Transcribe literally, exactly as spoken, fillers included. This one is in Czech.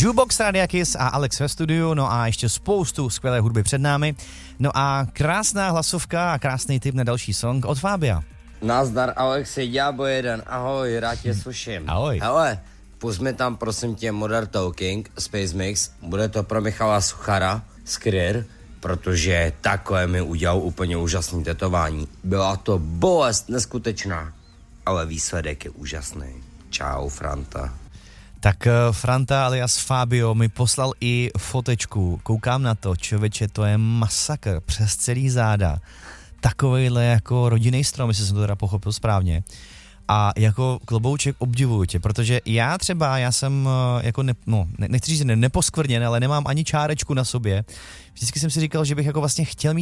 Jukebox Radia Kiss a Alex ve studiu, no a ještě spoustu skvělé hudby před námi. No a krásná hlasovka a krásný tip na další song od Fábia. Nazdar, Alexej, Ďábo jeden, ahoj, rád tě sluším. Ahoj. Hele, pusť mi tam prosím tě Modern Talking, Space Mix, bude to pro Michala Suchara, Skryr, protože takové mi udělal úplně úžasný tetování. Byla to bolest neskutečná, ale výsledek je úžasný. Čau, Franta. Tak Franta alias Fabio mi poslal i fotečku. Koukám na to, člověče, to je masakr přes celý záda. Takovejhle jako rodinný strom, jestli jsem to teda pochopil správně. A jako klobouček obdivuju tě, protože já třeba, já jsem jako, ne, no, nechci říct ne, neposkvrněn, ale nemám ani čárečku na sobě. Vždycky jsem si říkal, že bych jako vlastně chtěl mít